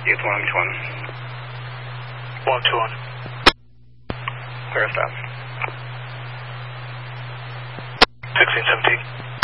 Youth 1, which one? 121. Clear stop. 1617.